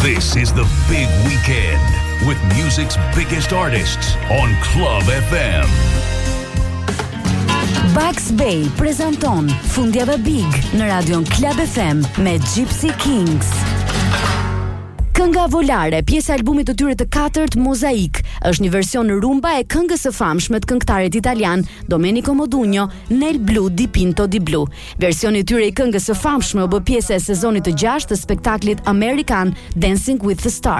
This is the big weekend with music's biggest artists on Club FM. Bugs Bay prezanton Fundjava Big në radion Club FM me Gypsy Kings. Kënga Volare, pjesë e albumit të tyre të katërt Mozaik, është një version rumba e këngës së famshme të këngëtarit italian Domenico Modugno, Nel blu di pinto di blu. Versioni i tyre i këngës së famshme u bë pjesë e sezonit të 6 të spektaklit amerikan Dancing with the Stars.